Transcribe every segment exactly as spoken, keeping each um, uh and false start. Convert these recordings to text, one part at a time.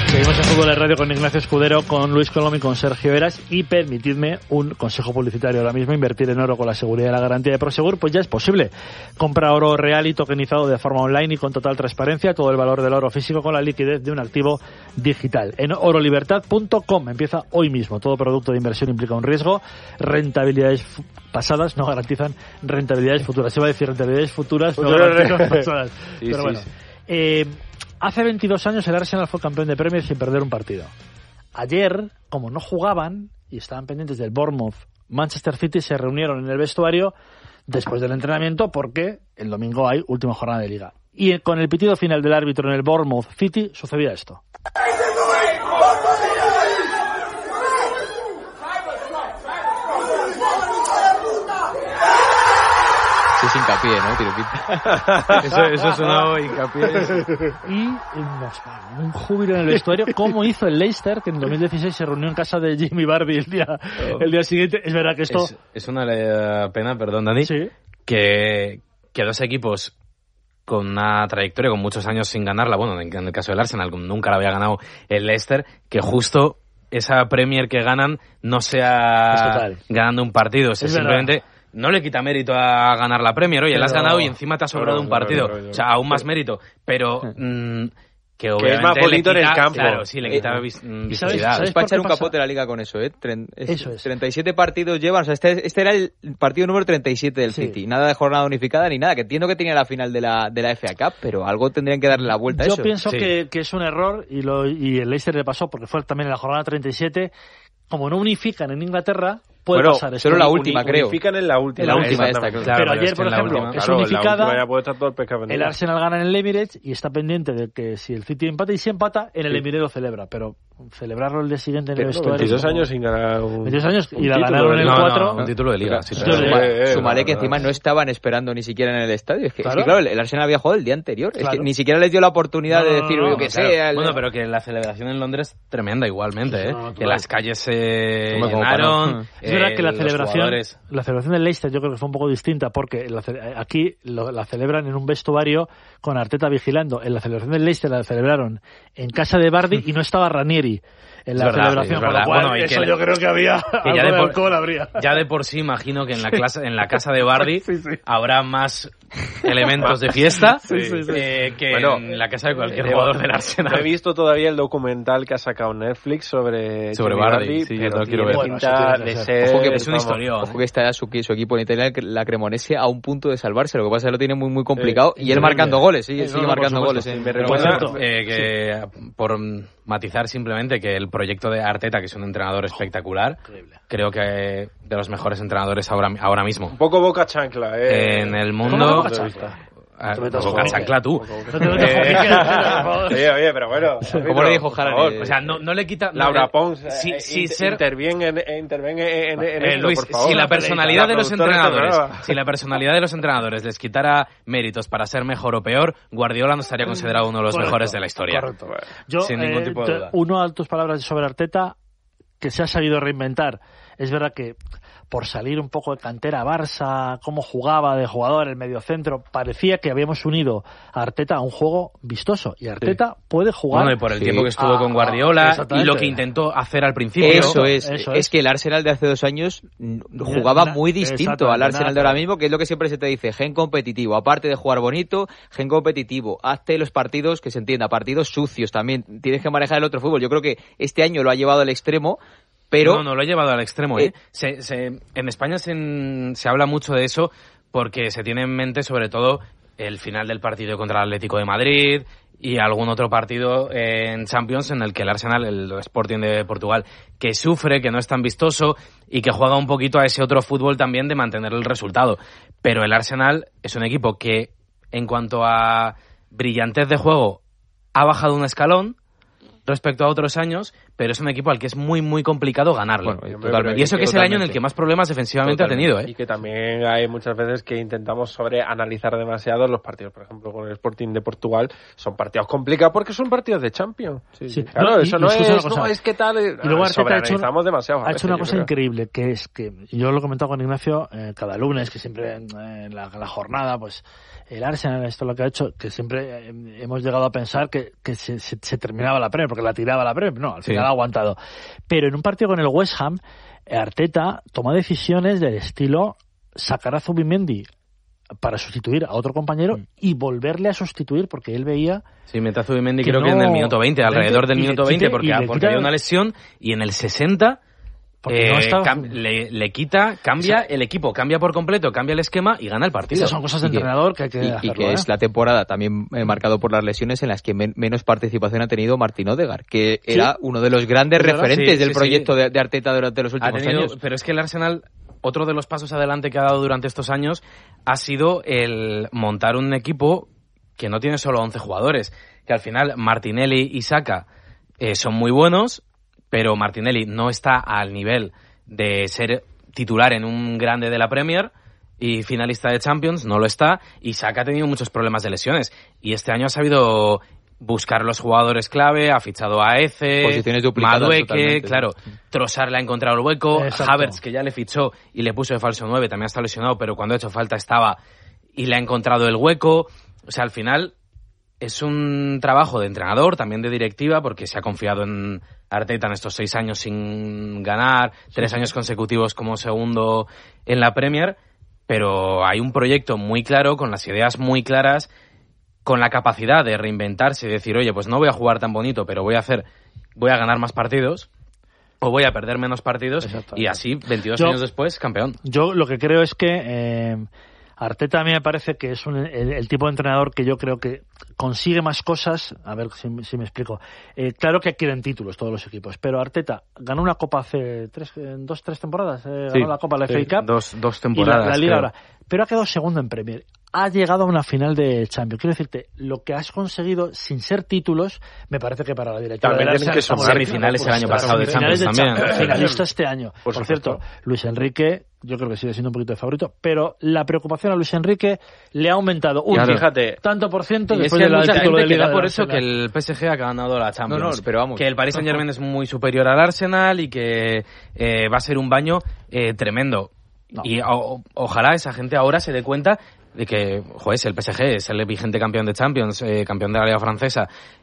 Seguimos en Fútbol de Radio con Ignacio Escudero, con Luis Colom y con Sergio Eras. Y permitidme un consejo publicitario ahora mismo: invertir en oro con la seguridad y la garantía de Prosegur, pues ya es posible. Compra oro real y tokenizado de forma online y con total transparencia, todo el valor del oro físico con la liquidez de un activo digital. En oro libertad punto com empieza hoy mismo. Todo producto de inversión implica un riesgo. Rentabilidades pasadas no garantizan rentabilidades futuras. Se va a decir rentabilidades futuras, no garantizan pasadas. Sí, Pero sí, bueno. Sí. Eh, Hace veintidós años el Arsenal fue campeón de Premier sin perder un partido. Ayer, como no jugaban y estaban pendientes del Bournemouth, Manchester City se reunieron en el vestuario después del entrenamiento porque el domingo hay última jornada de Liga. Y con el pitido final del árbitro en el Bournemouth City sucedía esto. Sí, es hincapié, ¿no? Tiro pinta. Eso, eso sonó hincapié. Y un júbilo en el vestuario, como hizo el Leicester, que en dos mil dieciséis se reunió en casa de Jimmy Vardy el día, oh. el día siguiente. Es verdad que esto... Es, es una pena, perdón, Dani, ¿sí? que, que dos equipos con una trayectoria, con muchos años sin ganarla, bueno, en, en el caso del Arsenal, nunca la había ganado el Leicester, que justo esa Premier que ganan no sea ganando un partido, o sea, simplemente... Verdad. No le quita mérito a ganar la Premier, oye, pero, la has ganado y encima te ha sobrado pero, un partido, pero, pero, o sea, aún más mérito, pero mmm, que obviamente que es más bonito quita, en el campo. Claro, sí, le quita eh, vis- visibilidad. Es para echar un capote la Liga con eso, ¿eh? Tren, es, eso es. treinta y siete partidos llevan, o sea, este, este era el partido número treinta y siete del sí. City, nada de jornada unificada ni nada, que entiendo que tenía la final de la, de la F A Cup, pero algo tendrían que darle la vuelta a Yo eso. Yo pienso sí. que, que es un error, y, lo, y el Leicester le pasó, porque fue también en la jornada treinta y siete, como no unifican en Inglaterra, puede bueno, pasar solo la última, Uni, creo. Unifican en la última. En la última esta, claro. Claro, pero ayer, por ejemplo, última, es claro, unificada. Ya puede estar todo el, pescado el Arsenal gana en el Emirates y está pendiente de que si el City empata, y si empata, en el sí. Emirates lo celebra. Pero celebrarlo el día siguiente en el vestuario... veintidós años sin ganar un... veintidós años y la ganaron en el cuatro. No, no, un título de Liga. Sí, sí, eh, eh, Sumaré que encima no estaban esperando ni siquiera en el estadio. Es que, claro, es que, claro el Arsenal había jugado el día anterior. Claro. Es que ni siquiera les dio la oportunidad no, de decir, no, yo que claro. sea. Bueno, pero que la celebración en Londres es tremenda igualmente, ¿eh? No, que las calles se llenaron. Es verdad que la celebración, la celebración del Leicester yo creo que fue un poco distinta porque la, aquí lo, la celebran en un vestuario con Arteta vigilando. En la celebración del Leicester la celebraron en casa de Bardi y no estaba Ranieri en la verdad, celebración, con lo cual bueno, eso que, yo creo que había que ya de, por, de alcohol habría. Ya de por sí imagino que en la clase, en la casa de Bardi sí, sí. habrá más elementos de fiesta sí, sí, sí. Eh, que bueno, en la casa de cualquier eh, jugador del Arsenal. No he visto todavía el documental que ha sacado Netflix sobre sobre Bardi, Bardi sí, yo quiero ver. Bueno, de ser, ojo que es una historia. Ojo que está su, su equipo en Italia, la Cremonese, a un punto de salvarse. Lo que pasa es que lo tiene muy muy complicado eh, y él marcando bien. goles, sí, sigue no, marcando goles. Sí, me recuerda eh, que por matizar simplemente que el proyecto de Arteta, que es un entrenador espectacular, oh, creo que de los mejores entrenadores ahora, ahora mismo. Un poco boca chancla, eh. En el mundo... Ah, boca chancla tú. Oye, oye, pero bueno. ¿Cómo le dijo Jara? O sea, no, no le quita... Laura Pons, si, eh, si inter, ser... interviene en, interviene en, en eh, esto, Luis, por favor. Si la personalidad de los entrenadores, si la personalidad de los entrenadores les quitara méritos para ser mejor o peor, Guardiola no estaría considerado uno de los correcto, mejores de la historia. Correcto. Yo, sin ningún eh, tipo de duda. Uno de tus palabras sobre Arteta, que se ha sabido reinventar. Es verdad que por salir un poco de cantera Barça, cómo jugaba de jugador en el mediocentro, parecía que habíamos unido a Arteta a un juego vistoso. Y Arteta sí. puede jugar... Bueno, y por el sí. tiempo que estuvo ah, con Guardiola ah, y lo que intentó hacer al principio. Eso es. Eso es. Es que el Arsenal de hace dos años jugaba muy distinto al Arsenal de ahora mismo, que es lo que siempre se te dice, gen competitivo. Aparte de jugar bonito, gen competitivo. Hazte los partidos, que se entienda, partidos sucios también. Tienes que manejar el otro fútbol. Yo creo que este año lo ha llevado al extremo. Pero, no, no lo he llevado al extremo, ¿eh? eh se, se, en España se, se habla mucho de eso porque se tiene en mente sobre todo el final del partido contra el Atlético de Madrid y algún otro partido en Champions en el que el Arsenal, el Sporting de Portugal, que sufre, que no es tan vistoso y que juega un poquito a ese otro fútbol también de mantener el resultado. Pero el Arsenal es un equipo que, en cuanto a brillantez de juego, ha bajado un escalón respecto a otros años, pero es un equipo al que es muy, muy complicado ganarle. Bueno, totalmente. Y eso que es el año en el que más problemas defensivamente totalmente. ha tenido. ¿eh? Y que también hay muchas veces que intentamos sobreanalizar demasiado los partidos. Por ejemplo, con el Sporting de Portugal, son partidos complicados porque son partidos de Champions. Sí, sí. Claro, no, eso y, no, y es, no es que tal... Y luego Arteta ha hecho, demasiado. Ha hecho una cosa increíble, que es que, yo lo he comentado con Ignacio eh, cada lunes, que siempre en eh, la, la jornada, pues el Arsenal, esto es lo que ha hecho, que siempre eh, hemos llegado a pensar que, que se, se, se terminaba la Premier, porque porque la tiraba la Premier, no, al final sí. ha aguantado. Pero en un partido con el West Ham, Arteta toma decisiones del estilo sacar a Zubimendi para sustituir a otro compañero mm. y volverle a sustituir porque él veía... Sí, mete a Zubimendi creo no, que en el minuto veinte, alrededor del minuto veinte, quite, porque, porque había una lesión y en el sesenta... Eh, no estaba... cam- le, le quita, cambia o sea, el equipo, cambia por completo, cambia el esquema y gana el partido. Esas son cosas de entrenador que hay que y, hacerlo, y que ¿eh? es la temporada también eh, marcado por las lesiones en las que men- menos participación ha tenido Martín Odegaard, que ¿sí? era uno de los grandes referentes sí, del sí, proyecto sí. De, de Arteta durante los últimos tenido, años. Pero es que el Arsenal, otro de los pasos adelante que ha dado durante estos años ha sido el montar un equipo que no tiene solo once jugadores, que al final Martinelli y Saka eh, son muy buenos, pero Martinelli no está al nivel de ser titular en un grande de la Premier y finalista de Champions, no lo está, y Saka ha tenido muchos problemas de lesiones, y este año ha sabido buscar los jugadores clave, ha fichado a Eze, Madueke, claro, Trossard le ha encontrado el hueco, exacto. Havertz, que ya le fichó y le puso de falso nueve, también está lesionado, pero cuando ha hecho falta estaba y le ha encontrado el hueco, o sea, al final es un trabajo de entrenador, también de directiva, porque se ha confiado en Arteta en estos seis años sin ganar, sí, tres sí. años consecutivos como segundo en la Premier, pero hay un proyecto muy claro, con las ideas muy claras, con la capacidad de reinventarse y decir, oye, pues no voy a jugar tan bonito, pero voy a hacer, voy a ganar más partidos, o voy a perder menos partidos, y así, veintidós yo, años después, campeón. Yo lo que creo es que eh, Arteta a mí me parece que es un, el, el tipo de entrenador que yo creo que consigue más cosas. A ver si, si me explico. Eh, claro que quieren títulos todos los equipos, pero Arteta ganó una copa hace tres, dos, tres temporadas. Eh, ganó sí, la copa, la sí, F A Cup. Dos, dos temporadas. Y la, la Liga ahora. Pero ha quedado segundo en Premier. Ha llegado a una final de Champions. Quiero decirte, lo que has conseguido sin ser títulos, me parece que para la directiva también tienen que son semifinales el año pasado de Champions también. Finalista este año. Por, Por cierto, Luis Enrique, yo creo que sigue siendo un poquito de favorito, pero la preocupación a Luis Enrique le ha aumentado un claro. fíjate, tanto por ciento y después es que del título de Liga. Da por eso que el P S G ha ganado la Champions. No, no, pero vamos. Que el Paris Saint-Germain es muy superior al Arsenal y que eh, va a ser un baño eh, tremendo. No. Y o, ojalá esa gente ahora se dé cuenta de que, joder, el P S G es el vigente campeón de Champions, eh, campeón de la Liga Francesa,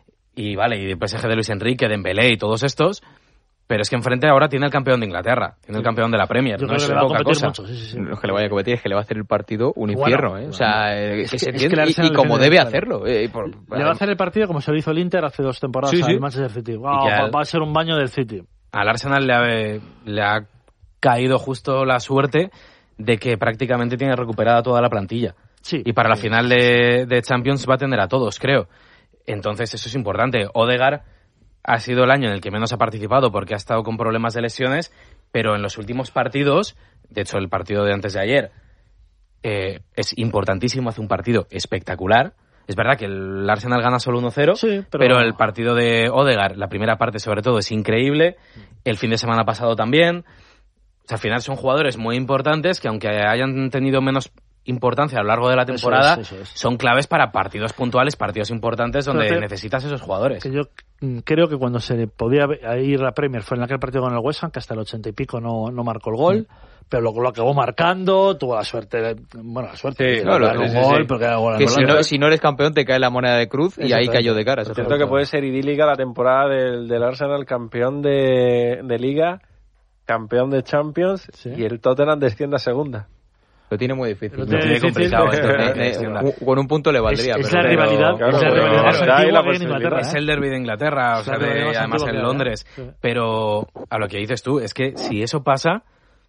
y vale, y el P S G de Luis Enrique, Dembélé y todos estos, pero es que enfrente ahora tiene el campeón de Inglaterra, tiene el campeón de la Premier, yo no es poca cosa. Mucho, sí, sí, sí. Lo que le vaya a competir es que le va a hacer el partido un infierno, bueno, ¿eh? O sea, eh, es que, que, se es que y, y como debe hacerlo. Eh, por, le va a hacer el partido como se lo hizo el Inter hace dos temporadas sí, al sí. Manchester City. Wow, va, al, va a ser un baño del City. Al Arsenal le ha, le ha caído justo la suerte de que prácticamente tiene recuperada toda la plantilla. Sí, y para sí, la final de, de Champions va a tener a todos, creo. Entonces eso es importante. Odegaard ha sido el año en el que menos ha participado porque ha estado con problemas de lesiones, pero en los últimos partidos, de hecho el partido de antes de ayer, eh, es importantísimo, hace un partido espectacular. Es verdad que el Arsenal gana solo uno cero, sí, pero... pero el partido de Odegaard, la primera parte sobre todo, es increíble. El fin de semana pasado también. O sea, al final son jugadores muy importantes que, aunque hayan tenido menos importancia a lo largo de la temporada, eso es, eso es. Son claves para partidos puntuales, partidos importantes donde que, necesitas esos jugadores. Que yo creo que cuando se podía ir la Premier fue en aquel partido con el West Ham, que hasta el ochenta y pico no, no marcó el gol, mm. pero lo, lo acabó marcando, tuvo la suerte, de, bueno, la suerte sí, de claro, un sí, gol, sí. porque era gol que si no, si no eres campeón te cae la moneda de cruz y ahí cayó de cara. Es cierto que puede ser idílica la temporada del, del Arsenal, campeón de, de Liga, campeón de Champions, sí. y el Tottenham desciende a segunda. Lo tiene muy difícil. Lo tiene, tiene complicado. eh, eh, con un punto le valdría. Es, es pero, la rivalidad. Pero, claro, es la pero, rivalidad. Claro, la la Inglaterra, es el derbi de Inglaterra, o sea, de, además en Londres. Sí. Pero a lo que dices tú, es que si eso pasa,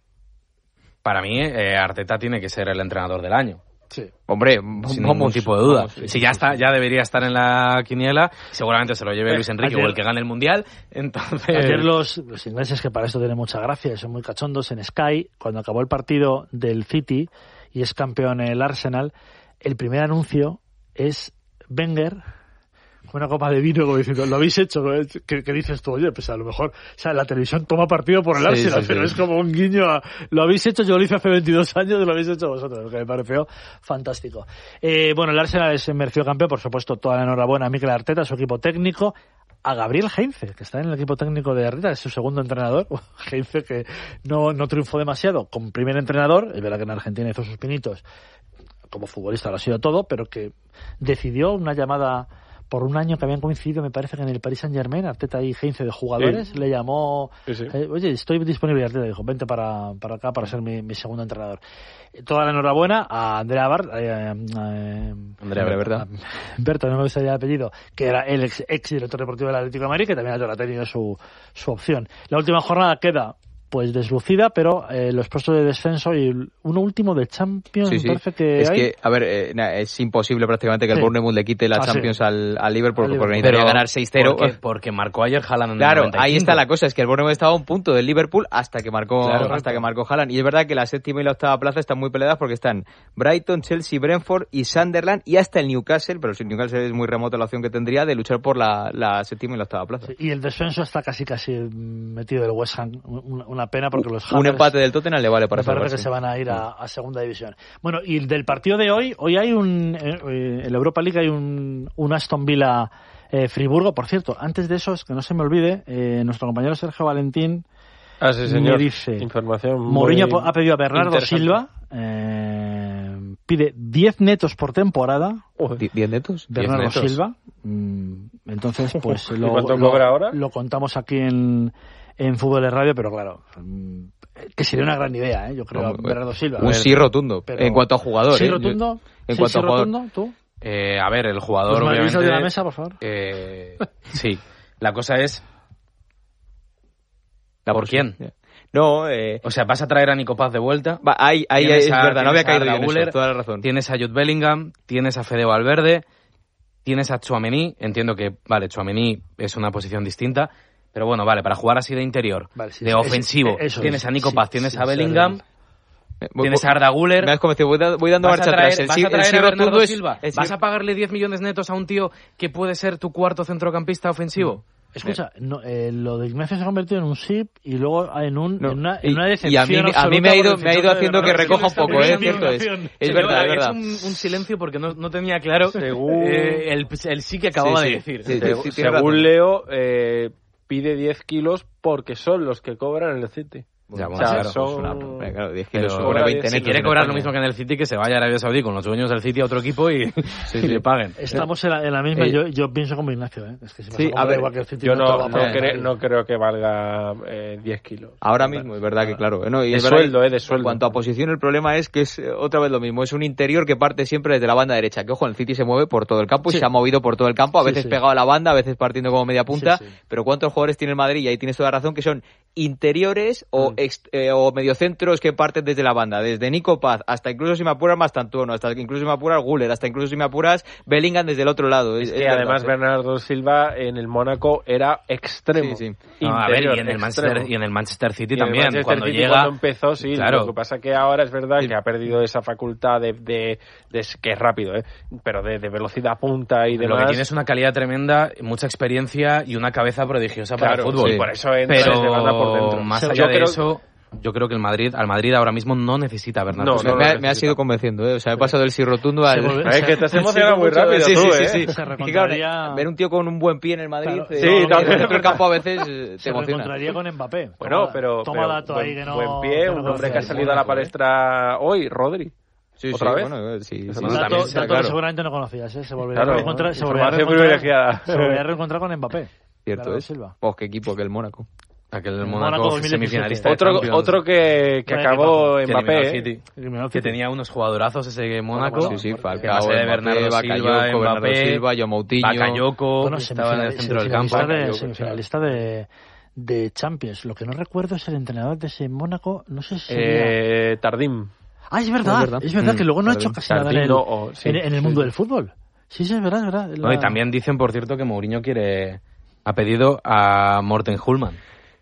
para mí eh, Arteta tiene que ser el entrenador del año. Sí. Hombre, sin ningún tipo de duda. Vamos, sí, si ya está, ya debería estar en la quiniela, seguramente se lo lleve Luis Enrique ayer, o el que gane el Mundial. Entonces, ayer los, los ingleses, que para esto tienen mucha gracia, son muy cachondos, en Sky, cuando acabó el partido del City y es campeón el Arsenal, el primer anuncio es Wenger con una copa de vino, como diciendo, lo habéis hecho, que, que dices tú, oye, pues a lo mejor, o sea, la televisión toma partido por el sí, Arsenal, sí, pero sí. es como un guiño a, lo habéis hecho, yo lo hice hace veintidós años, lo habéis hecho vosotros, lo que me pareció fantástico. Eh, bueno, el Arsenal es mereció campeón, por supuesto, toda la enhorabuena a Mikel Arteta, a su equipo técnico, a Gabriel Heinze, que está en el equipo técnico de Arteta, es su segundo entrenador. Heinze, que no, no triunfó demasiado como primer entrenador, es verdad que en Argentina hizo sus pinitos, como futbolista lo ha sido todo, pero que decidió una llamada por un año que habían coincidido, me parece que en el Paris Saint-Germain, Arteta y Heinze de jugadores, sí. le llamó, sí, sí. Eh, oye, estoy disponible, y Arteta dijo, vente para, para acá para ser mi, mi segundo entrenador. Toda la enhorabuena a Andrea Bart, eh, eh, Andrea, ¿verdad? Berto, no me gustaría el apellido, que era el ex, ex director deportivo del Atlético de Madrid, que también ha tenido su, su opción. La última jornada queda pues deslucida, pero eh, los puestos de descenso y uno último de Champions, sí, sí. me parece que es hay. que, a ver, eh, nah, es imposible prácticamente que sí. el Bournemouth le quite la ah, Champions sí. al, al Liverpool, al porque necesitaría ganar seis cero. Porque, porque marcó ayer Haaland en Claro, el noventa y cinco. Ahí está la cosa, es que el Bournemouth estaba a un punto del Liverpool hasta que marcó claro, hasta que marcó Haaland. Y es verdad que la séptima y la octava plaza están muy peleadas porque están Brighton, Chelsea, Brentford y Sunderland y hasta el Newcastle, pero si el Newcastle es muy remota la opción que tendría de luchar por la, la séptima y la octava plaza. Sí, y el descenso está casi casi metido del West Ham, una pena porque los un empate del Tottenham le vale para salvarse. Me parece que se van a ir a, a segunda división. Bueno, y del partido de hoy, hoy hay un, eh, en la Europa League hay un, un Aston Villa eh, Friburgo, por cierto, antes de eso, es que no se me olvide, eh, nuestro compañero Sergio Valentín ah, sí, señor. me dice, información Mourinho ha pedido a Bernardo Silva, eh, pide diez netos por temporada. ¿diez netos? Bernardo diez netos. Silva. Entonces, pues ¿Y lo, cuánto lo, cobra ahora? Lo contamos aquí en en Fútbol de Radio, pero claro, que sería una gran idea, ¿eh? Yo creo, no, Bernardo Silva. Un ver, sí rotundo, pero... en cuanto a jugador. ¿Sí ¿eh? rotundo? En ¿Sí, cuanto sí a jugador. rotundo? ¿Tú? Eh, a ver, el jugador, ¿Los obviamente... de la mesa, por favor? Eh, sí. La cosa es... ¿La ¿Por quién? No, eh... O sea, vas a traer a Nico Paz de vuelta. Va, ahí, ahí es a, verdad, no había caído en Guller, eso, toda la razón. Tienes a Jude Bellingham, tienes a Fede Valverde, tienes a Tchouaméni. Entiendo que, vale, Tchouaméni es una posición distinta... Pero bueno, vale, para jugar así de interior, vale, sí, de ofensivo, es, eso tienes es, a Nico Paz, sí, tienes sí, a Bellingham, sí, tienes a Arda Güler. Me has convencido, voy, da, voy dando marcha traer, atrás. El, vas a traer el a Bernardo es, Silva. Es, ¿Vas a pagarle diez millones netos a un tío que puede ser tu cuarto centrocampista ofensivo? Escucha, no, eh, lo de Ignacio se ha convertido en un S I P y luego en, un, no, en, una, en una decepción. Y a mí, a mí me ha ido, me ha ido haciendo que recoja un poco, ¿eh? Cierto es. Es verdad, es verdad. Un, un silencio porque no, no tenía claro según, eh, el, el sí que acababa sí, sí, de decir. Sí, sí, sí, según Leo, eh, pide diez kilos porque son los que cobran en el City. Ya, bueno, o sea, claro, son... una, claro, diez kilos pero, sobre veinte si quiere cobrar lo mismo que en el City, que se vaya a Arabia Saudí con los dueños del City a otro equipo y, sí, y le paguen. Estamos en la, en la misma, eh, yo, yo pienso como Ignacio, ¿eh? Es que si sí, a ver, igual que el City yo no, no, no, cre, no creo que valga eh, diez kilos. Ahora mismo, es verdad que claro. ¿eh? No, y de es sueldo, verdad, eh, de sueldo. En cuanto a posición, el problema es que es eh, otra vez lo mismo. Es un interior que parte siempre desde la banda derecha. Que ojo, el City se mueve por todo el campo y sí. se ha movido por todo el campo, a veces sí, sí. pegado a la banda, a veces partiendo como media punta. Sí, sí. Pero ¿cuántos jugadores tiene el Madrid? Y ahí tienes toda la razón, que son interiores o, mm. ex, eh, o mediocentros que parten desde la banda, desde Nico Paz hasta incluso si me apuras Mastantuono, hasta incluso si me apuras Güler, hasta incluso si me apuras Bellingham desde el otro lado. Es, es que es además verdad, Bernardo Silva en el Mónaco era extremo. Sí, sí. No, a ver, y en, el Manchester, y en el Manchester City y también. Manchester cuando City, llega, cuando empezó, sí. Claro. Lo que pasa que ahora es verdad sí. que ha perdido esa facultad de, de, de que es rápido, ¿eh? Pero de, de velocidad punta y demás. Lo que tiene es una calidad tremenda, mucha experiencia y una cabeza prodigiosa para claro, el fútbol. Sí. Por eso entra pero desde banda por dentro. Más allá de eso, yo creo que el Madrid, al Madrid ahora mismo no necesita a Bernardo. No, no, me, ha, me ha sido convenciendo, ¿eh? O sea, he pasado del sí rotundo al... Es que te has emocionado muy rápido sí, tú, sí, ¿eh? Sí, sí, Se sí. Claro, ver un tío con un buen pie en el Madrid, claro, eh, sí, no, no, en el campo a veces eh, te se emociona. Se encontraría con Mbappé. Bueno, toma, pero, toma pero dato buen, ahí que no, buen pie, no un hombre que ha salido a la palestra hoy, Rodri. Sí, ¿Otra sí, vez? Bueno, sí, sí, dato, también, dato claro. que seguramente no conocías, ¿eh? Se volvería claro, a reencontrar, se volvería a reencontrar, se volvería a reencontrar con Mbappé. Cierto es. Silva. Oh, qué equipo aquel Mónaco. Aquel el Mónaco, Mónaco semifinalista. Otro, otro que, que acabó que Mbappé, City, eh. que tenía unos jugadorazos ese Mónaco. Sí, sí, Falcao, de Bernardo Silva, Mbappé, Silva, Moutinho, Bakayoko, bueno, estaba en el centro del campo. De, semifinalista de, de Champions. Lo que no recuerdo es el entrenador de ese Mónaco, no sé si sería... Eh, Tardim. Ah, es verdad, es verdad, es verdad mm, que luego no ha hecho casi nada en el, oh, sí, en, en el sí, mundo sí. del fútbol. Sí, sí, es verdad, es verdad. La... No, y también dicen, por cierto, que Mourinho quiere ha pedido a Morten Hulman.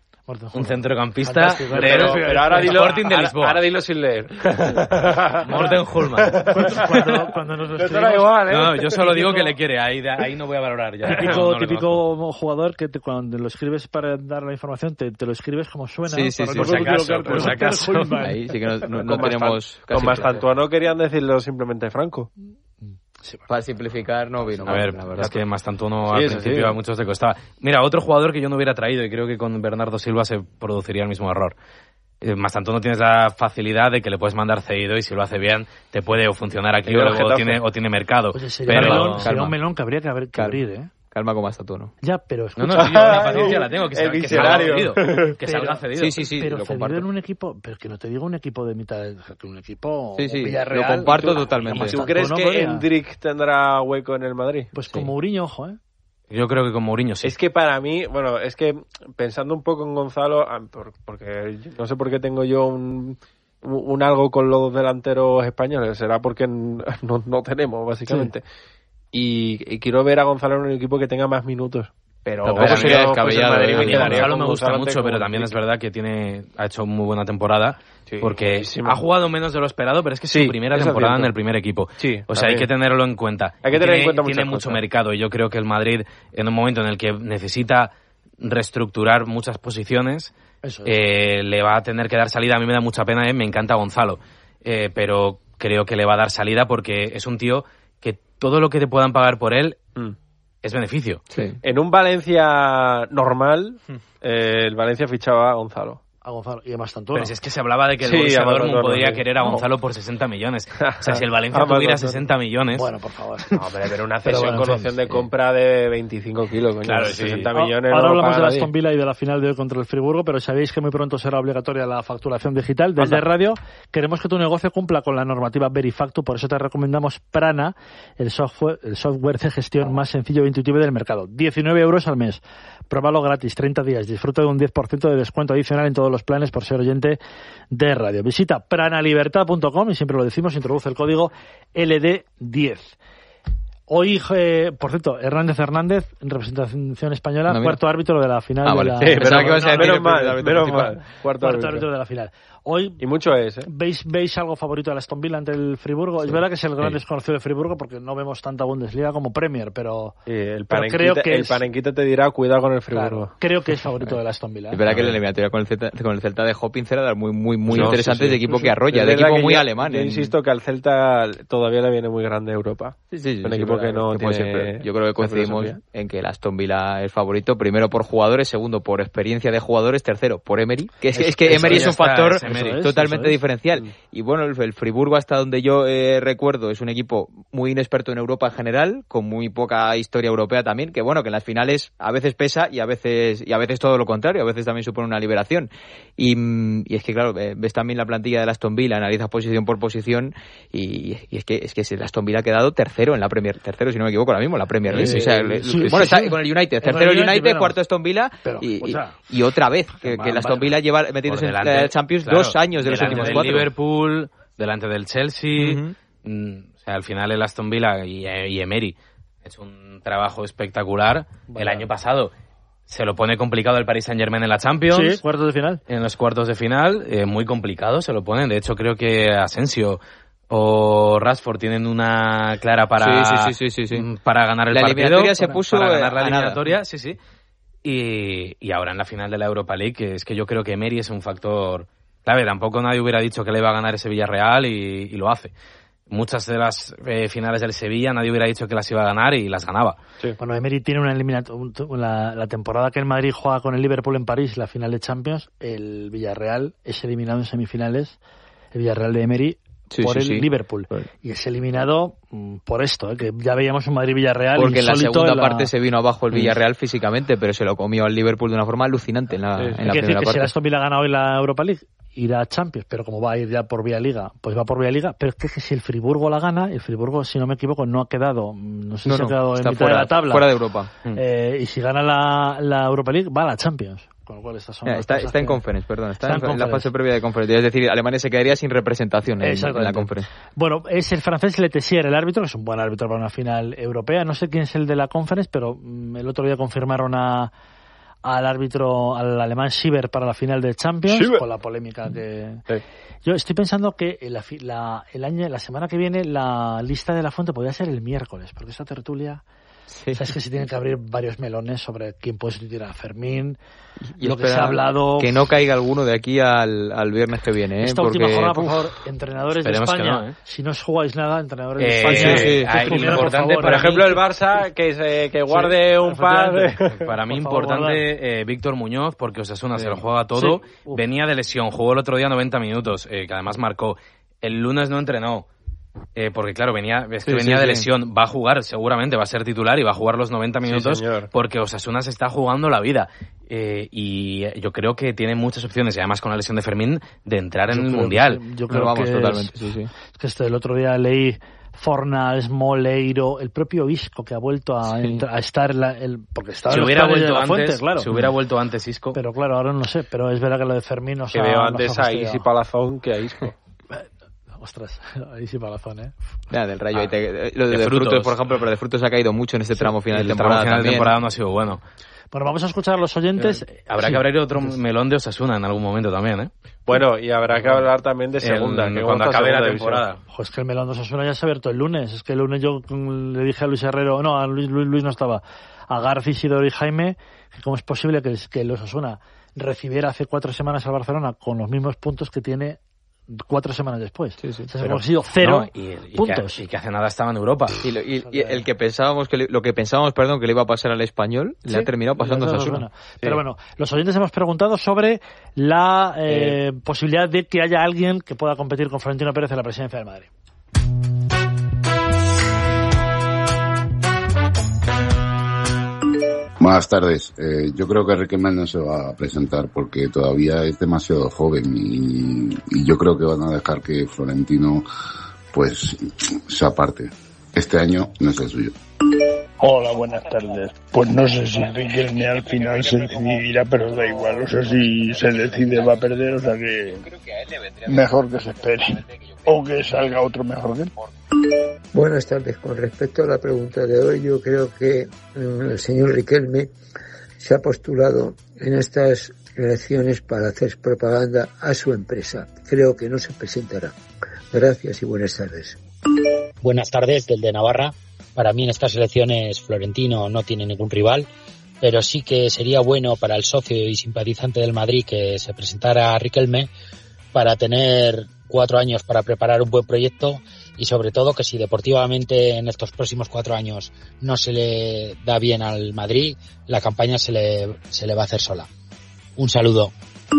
Un centrocampista de, pero, pero ahora, dilo, Sporting de Lisboa. Ahora dilo sin leer. Morten Hulman. Cuando, cuando nos lo escribimos... igual, ¿eh? No, yo solo digo que le quiere, ahí, ahí no voy a valorar ya. Típico, no, no típico jugador que te, cuando lo escribes para dar la información, te, te lo escribes como suena. Sí, sí, ¿no? sí. Por si acaso, por si acaso. Ahí sí que no, no, no con tenemos... Con Mastantuono querían decirlo simplemente Franco. Sí, para simplificar no vino. A ver, la verdad es que Mastantuono al sí, principio sí. a muchos le costaba. Mira, otro jugador que yo no hubiera traído y creo que con Bernardo Silva se produciría el mismo error. Eh, más tanto no tienes la facilidad de que le puedes mandar cedido y si lo hace bien te puede o funcionar aquí o, o, tiene, o tiene mercado. Oye, sería, pero, melón, sería un melón que habría que, haber, que abrir, ¿eh? Calma como hasta tú, ¿no? Ya, pero escucha. No, no, sí, yo la paciencia la tengo, que, sea, que salga cedido. Que pero, salga cedido. Sí, sí, sí, pero lo cedido comparto. en un equipo, pero que no te digo un equipo de mitad, de, que un equipo sí, sí, Villarreal. lo comparto tú, totalmente. ¿Tú crees que Hendrik tendrá hueco en el Madrid? Pues con sí. Mourinho, ojo, ¿eh? Yo creo que con Mourinho sí. Es que para mí, bueno, es que pensando un poco en Gonzalo, porque no sé por qué tengo yo un, un algo con los delanteros españoles, será porque no, no tenemos, básicamente. Sí. Y, y quiero ver a Gonzalo en un equipo que tenga más minutos. Pero tampoco sería descabellado. Pues a mí Gonzalo me gusta mucho, pero también es verdad que tiene ha hecho muy buena temporada. Sí, porque muchísimo. Ha jugado menos de lo esperado, pero es que es sí, su primera temporada en el primer equipo. Sí, o sea, hay que tenerlo en cuenta. Hay que tener tiene, en cuenta Tiene mucho cosas. mercado y yo creo que el Madrid, en un momento en el que necesita reestructurar muchas posiciones, Eso es. eh, le va a tener que dar salida. A mí me da mucha pena, eh, me encanta Gonzalo, eh, pero creo que le va a dar salida porque es un tío que todo lo que te puedan pagar por él mm. es beneficio. Sí. En un Valencia normal, mm. eh, el Valencia fichaba a Gonzalo. A Gonzalo y a Mastantuono. Pero si es que se hablaba de que el sí, Borussia Dortmund podría sí. querer a Gonzalo no. por sesenta millones. O sea, si el Valencia tuviera sesenta millones... Bueno, por favor. No, pero, pero una cesión bueno, con opción de compra de veinticinco kilos. Coño, claro, sesenta sí. millones. Ahora no hablamos de la nadie. Aston Villa y de la final de hoy contra el Friburgo, pero sabéis que muy pronto será obligatoria la facturación digital. Desde Anda. Radio queremos que tu negocio cumpla con la normativa Verifactu, por eso te recomendamos Prana, el software, el software de gestión más sencillo e intuitivo del mercado. diecinueve euros al mes. Pruébalo gratis, treinta días. Disfruta de un diez por ciento de descuento adicional en todos los planes por ser oyente de radio. Visita pranalibertad punto com y siempre lo decimos, introduce el código L D diez. Hoy, eh, por cierto, Hernández Hernández, en representación española, no, cuarto árbitro de la final. Ah, vale. de la... Sí, pensaba que ibas a decir menos mal, menos mal. Cuarto, cuarto árbitro. árbitro de la final. Hoy, y mucho es, ¿eh? ¿veis, ¿Veis algo favorito de Aston Villa ante el Friburgo? Sí. Es verdad que es el gran sí. desconocido de Friburgo porque no vemos tanta Bundesliga como Premier, pero, sí, el pero creo que el es... Panenquita te dirá cuidado con el Friburgo. Claro, creo que es favorito de Aston Villa. ¿eh? Es verdad que la eliminatoria con el Celta, con el Celta de Hopkins era muy muy muy no, sí, interesante, sí, de equipo sí, que arrolla, de equipo muy yo, alemán. Yo en... insisto que al Celta todavía le viene muy grande Europa. Sí, sí, sí, un sí, equipo verdad, que no que tiene... Siempre. Yo creo que coincidimos en que el Aston Villa es favorito, primero por jugadores, segundo por experiencia de jugadores, tercero por Emery, que es, es que Emery es un factor es Emery. totalmente diferencial. Y bueno, el, el Friburgo, hasta donde yo eh, recuerdo, es un equipo muy inexperto en Europa en general, con muy poca historia europea también, que bueno, que en las finales a veces pesa y a veces y a veces todo lo contrario, a veces también supone una liberación. Y, y es que claro, ves también la plantilla del Aston Villa, analizas posición por posición y, y es que es que el Aston Villa ha quedado tercero en la Premier, tercero si no me equivoco ahora mismo en la Premier League. Eh, o sea, el, sí, bueno, sí, está sí. con el United, tercero el United, United cuarto Aston Villa pero, y, o sea, y, y otra vez que, que el Aston Villa lleva metidos en la Champions claro, dos años de los últimos del cuatro. Liverpool, delante del Chelsea, uh-huh. mm, o sea, al final el Aston Villa y, y Emery es un trabajo espectacular. Bueno. El año pasado se lo pone complicado el Paris Saint-Germain en la Champions. Sí, cuartos de final. En los cuartos de final, eh, muy complicado se lo ponen. De hecho, creo que Asensio o Rashford tienen una clara para, sí, sí, sí, sí, sí. para ganar el la partido. La eliminatoria se puso para ganar la a eliminatoria, nada. sí, sí. Y, y ahora en la final de la Europa League, que es que yo creo que Emery es un factor clave. Tampoco nadie hubiera dicho que le iba a ganar ese Villarreal y, y lo hace. Muchas de las eh, finales del Sevilla nadie hubiera dicho que las iba a ganar y las ganaba. Sí. Bueno, Emery tiene una eliminatoria. La, la temporada que el Madrid juega con el Liverpool en París, la final de Champions, el Villarreal es eliminado en semifinales. El Villarreal de Emery. Sí, por sí, el sí. Liverpool. Bueno. Y es eliminado mm, por esto, ¿eh? Que ya veíamos un Madrid-Villarreal. Porque en la segunda la... parte se vino abajo el Villarreal sí. físicamente, pero se lo comió al Liverpool de una forma alucinante en la, sí. en la primera decir que parte. Si el Aston Villa gana hoy la Europa League, irá a Champions, pero como va a ir ya por vía Liga, pues va por vía Liga. Pero es que, que si el Friburgo la gana, el Friburgo, si no me equivoco, no ha quedado, no sé no, si no, ha quedado en mitad fuera, de la tabla. Fuera de Europa. Eh, y si gana la, la Europa League, va a la Champions. Con lo cual estas son yeah, está, está en que... conference, perdón, está, está en, en la fase conference. previa de conference. Es decir, Alemania se quedaría sin representación en, en la conference. Bueno, es el francés Letessier, el árbitro, que es un buen árbitro para una final europea. No sé quién es el de la conference, pero mm, el otro día confirmaron a al árbitro, al alemán Schieber para la final de Champions, Schieber. Con la polémica que... Sí. Yo estoy pensando que la, la, el año, la semana que viene la lista de la fuente podría ser el miércoles, porque esta tertulia... Sí. Sabes que se tienen que abrir varios melones sobre quién puede sustituir a Fermín, y lo que se ha hablado. Que no caiga alguno de aquí al, al viernes que viene. ¿eh? Esta Porque, última jornada, uf, por favor, entrenadores de España, no, ¿eh? Si no os jugáis nada, entrenadores de eh, España. Sí, sí, sí. Primero, Importante, por, favor, por ejemplo, el Barça, que, se, que guarde sí, un par. De... Para mí, por importante, eh, Víctor Muñoz, porque Osasuna sí. se lo juega todo. Sí. Venía de lesión, jugó el otro día noventa minutos, eh, que además marcó. El lunes no entrenó. Eh, porque claro, venía, es que sí, venía sí, de lesión, sí. va a jugar seguramente, va a ser titular y va a jugar los noventa minutos, sí, porque Osasuna se está jugando la vida, eh, y yo creo que tiene muchas opciones, y además con la lesión de Fermín, de entrar yo en el Mundial. Que, yo creo vamos, que totalmente, es, sí, sí. Es que este, el otro día leí Fornals, Moleiro, el propio Isco, que ha vuelto a, sí. a estar, la, el, porque estaba si en hubiera vuelto de la antes, fuente, claro. Si hubiera vuelto antes Isco. Pero claro, ahora no sé, pero es verdad que lo de Fermín nos que ha, veo nos antes ha a Isi Palazón que a Isco. Ostras, ahí sí palazón, ¿eh? Ya, del Rayo. Ah, te, lo de, de, de frutos. frutos, por ejemplo, pero de frutos ha caído mucho en este tramo sí, final de el temporada. El tramo final también. de temporada no ha sido bueno. Bueno, vamos a escuchar a los oyentes. Eh, habrá sí. que abrir otro melón de Osasuna en algún momento también, ¿eh? Bueno, y habrá que hablar también de segunda. El, que cuando acabe la temporada. Ojo, es que el melón de Osasuna ya se ha abierto el lunes. Es que el lunes yo le dije a Luis Herrero, no, a Luis, Luis, Luis no estaba, a García, Isidoro y Jaime, que cómo es posible que, que el Osasuna recibiera hace cuatro semanas al Barcelona con los mismos puntos que tiene cuatro semanas después. Sí, sí. O sea, hemos sido cero no, y, y puntos. Que, y que hace nada estaba en Europa. Y, lo, y, y el que pensábamos que le, lo que pensábamos, perdón, que le iba a pasar al Español, sí, le ha terminado pasando a Osasuna. Sí. Pero bueno, los oyentes hemos preguntado sobre la eh, eh. posibilidad de que haya alguien que pueda competir con Florentino Pérez en la presidencia del Madrid. Buenas tardes. Eh, yo creo que Riquelme no se va a presentar porque todavía es demasiado joven y, y yo creo que van a dejar que Florentino pues se aparte. Este año no es el suyo. Hola, buenas tardes. Pues no sé si Riquelme al final se decidirá, pero da igual. O sea, si se decide va a perder, o sea que mejor que se espere. O que salga otro mejor que él. Buenas tardes. Con respecto a la pregunta de hoy, yo creo que el señor Riquelme se ha postulado en estas elecciones para hacer propaganda a su empresa. Creo que no se presentará. Gracias y buenas tardes. Buenas tardes, desde Navarra. Para mí en estas elecciones Florentino no tiene ningún rival, pero sí que sería bueno para el socio y simpatizante del Madrid que se presentara a Riquelme para tener cuatro años para preparar un buen proyecto y sobre todo que si deportivamente en estos próximos cuatro años no se le da bien al Madrid, la campaña se le, se le va a hacer sola. Un saludo.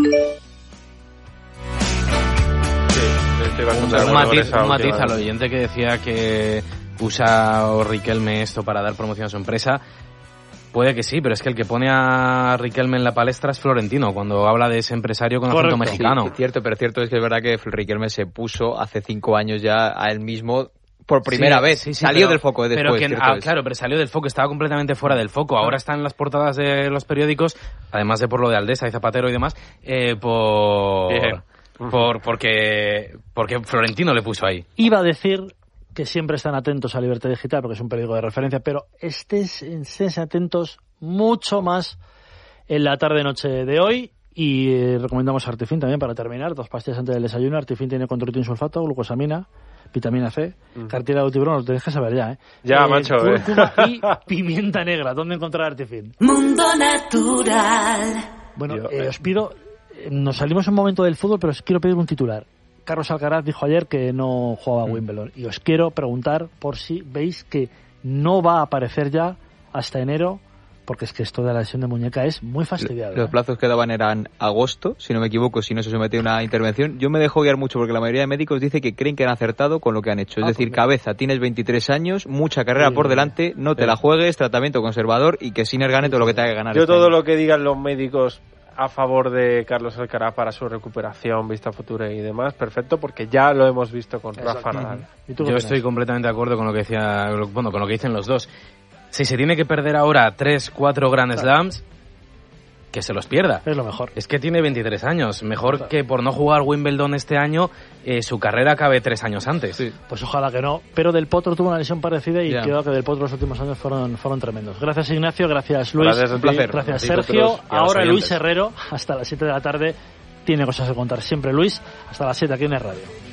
Sí, un, un matiz, un matiz al oyente que decía que usa Riquelme esto para dar promoción a su empresa. Puede que sí, pero es que el que pone a Riquelme en la palestra es Florentino, cuando habla de ese empresario con acento mexicano. Sí, cierto, pero cierto es que es verdad que Riquelme se puso hace cinco años ya a él mismo por primera sí, vez. Sí, sí, salió pero, del foco después. Pero que, ah, claro, pero salió del foco, estaba completamente fuera del foco. Ahora está en las portadas de los periódicos, además de por lo de Aldesa y Zapatero y demás, eh, por, por porque, porque Florentino le puso ahí. Iba a decir que siempre están atentos a Libertad Digital, porque es un periódico de referencia, pero estés, estés atentos mucho más en la tarde-noche de hoy. Y eh, recomendamos Artifin también para terminar, dos pastillas antes del desayuno. Artifin tiene controitin sulfato, glucosamina, vitamina C, mm. cartílago tiburón, lo tenéis que saber ya, ¿eh? Ya, eh, macho. Cúrcuma eh. y pimienta negra. ¿Dónde encontrar Artifin? Mundo Natural. Bueno, eh, os pido, nos salimos un momento del fútbol, pero os quiero pedir un titular. Carlos Alcaraz dijo ayer que no jugaba a Wimbledon. Y os quiero preguntar por si veis que no va a aparecer ya hasta enero, porque es que esto de la lesión de muñeca es muy fastidiado. Los ¿eh? plazos que daban eran agosto, si no me equivoco, si no se somete a una intervención. Yo me dejo guiar mucho porque la mayoría de médicos dice que creen que han acertado con lo que han hecho. Es ah, decir, pues cabeza, tienes veintitrés años, mucha carrera sí, por delante, no te sí. la juegues, tratamiento conservador y que Sinner gane todo lo que tenga que ganar. Yo este todo año. Lo que digan los médicos a favor de Carlos Alcaraz para su recuperación, vista futura y demás, perfecto, porque ya lo hemos visto con Rafa Nadal. ¿Y tú Yo estoy completamente de acuerdo con lo que decía, bueno, con lo que dicen los dos. Si se tiene que perder ahora tres, cuatro Grand Slams, que se los pierda. Es lo mejor. Es que tiene veintitrés años. Mejor claro. que por no jugar Wimbledon este año, eh, su carrera acabe tres años antes. Sí. Pues ojalá que no. Pero Del Potro tuvo una lesión parecida y yeah. creo que Del Potro los últimos años fueron, fueron tremendos. Gracias, Ignacio. Gracias, Luis. Gracias, un placer. Gracias, Sergio. Ahora Luis Herrero, hasta las siete de la tarde, tiene cosas que contar. Siempre Luis, hasta las siete aquí en el radio.